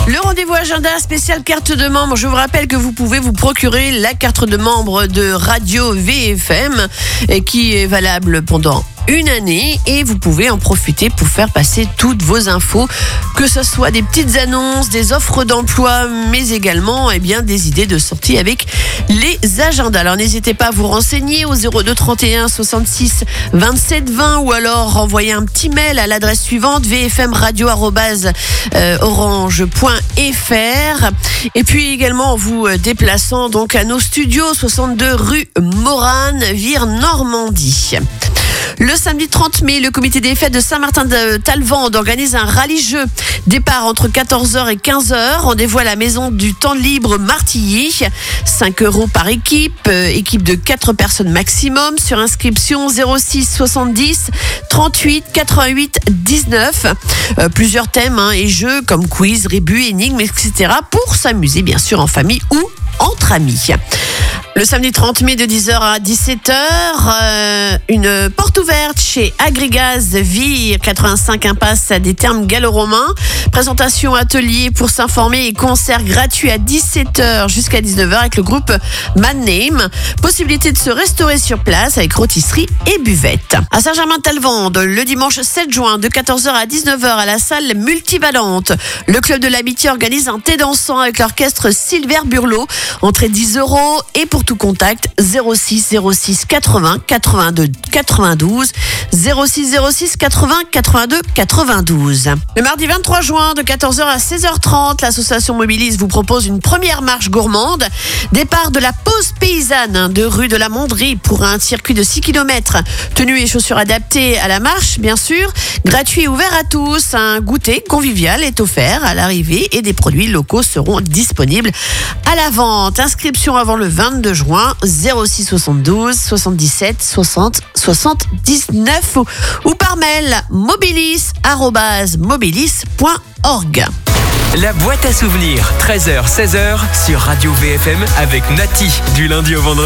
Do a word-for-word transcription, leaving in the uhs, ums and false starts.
Le rendez-vous agenda spécial carte de membre. Je vous rappelle que vous pouvez vous procurer la carte de membre de Radio V F M qui est valable pendant une année et vous pouvez en profiter pour faire passer toutes vos infos, que ce soit des petites annonces, des offres d'emploi, mais également eh bien, des idées de sortie avec les agendas. Alors n'hésitez pas à vous renseigner au zéro deux trente et un soixante-six vingt-sept vingt ou alors envoyer un petit mail à l'adresse suivante v f m radio arobase orange point f r et puis également en vous déplaçant donc à nos studios soixante-deux rue Morane, Vire, Normandie. Le samedi trente mai, le comité des fêtes de Saint-Martin-de-Talvende organise un rallye-jeu. Départ entre quatorze heures et quinze heures. Rendez-vous à la maison du temps libre Martilly. cinq euros par équipe. Euh, équipe de quatre personnes maximum. Sur inscription zéro six soixante-dix trente-huit quatre-vingt-huit dix-neuf. Euh, plusieurs thèmes hein, et jeux comme quiz, rébus, énigmes, et cetera. Pour s'amuser bien sûr en famille ou entre amis. Le samedi trente mai de dix heures à dix-sept heures, euh, une porte ouverte chez Agrigaz Vire, quatre-vingt-cinq impasse des Thermes gallo-romains. Présentation, atelier pour s'informer et concert gratuit à dix-sept heures jusqu'à dix-neuf heures avec le groupe Man Name. Possibilité de se restaurer sur place avec rôtisserie et buvette. À Saint-Germain-de-Talvende, le dimanche sept juin de quatorze heures à dix-neuf heures à la salle multivalente. Le club de l'amitié organise un thé dansant avec l'orchestre Silver Burlot. Entrée dix euros et pour tout contact zéro six zéro six quatre-vingts quatre-vingt-deux quatre-vingt-douze zéro six zéro six quatre-vingts quatre-vingt-deux quatre-vingt-douze. Le mardi vingt-trois juin de quatorze heures à seize heures trente, l'association Mobilis vous propose une première marche gourmande. Départ de la pause paysanne de rue de la Monderie pour un circuit de six kilomètres. Tenue et chaussures adaptées à la marche, bien sûr. Gratuit et ouvert à tous. Un goûter convivial est offert à l'arrivée et des produits locaux seront disponibles à la vente. Inscription avant le vingt-deux juin, zéro six soixante-douze soixante-dix-sept soixante soixante-dix-neuf ou, ou par mail mobilis arobase mobilis point org. La boîte à souvenirs, treize heures seize heures sur Radio V F M avec Nati, du lundi au vendredi.